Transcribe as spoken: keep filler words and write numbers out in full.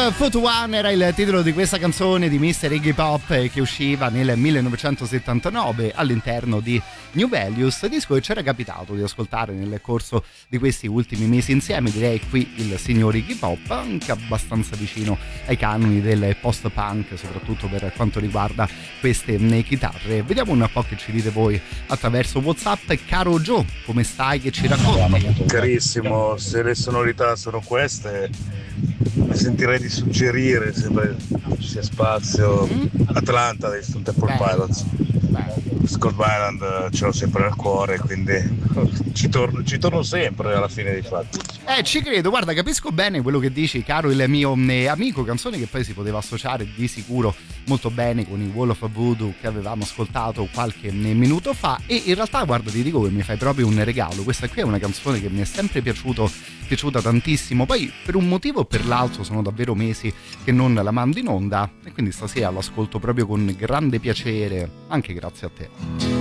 Love Foot One era il titolo di questa canzone di mister Iggy Pop, che usciva nel millenovecentosettantanove all'interno di New Values, disco che c'era capitato di ascoltare nel corso di questi ultimi mesi insieme. Direi qui il signor Iggy Pop, anche abbastanza vicino ai canoni del post-punk, soprattutto per quanto riguarda queste chitarre. Vediamo un po' che ci dite voi attraverso WhatsApp. Caro Joe, come stai, che ci racconti? Carissimo, se le sonorità sono queste, mi sentirei di suggerire, se ci sia spazio, Atlanta dei Stone Temple Pilots. Scott Weiland ce l'ho sempre nel cuore, quindi ci torno, ci torno sempre alla fine dei fatti. Eh, ci credo, guarda, capisco bene quello che dici, caro il mio eh, amico, canzone che poi si poteva associare di sicuro molto bene con i Wall of Voodoo che avevamo ascoltato qualche eh, minuto fa. E in realtà, guarda, ti dico che mi fai proprio un regalo. Questa qui è una canzone che mi è sempre piaciuto, piaciuta tantissimo, poi per un motivo o per l'altro sono davvero mesi che non la mando in onda, e quindi stasera l'ascolto proprio con grande piacere, anche grazie a te.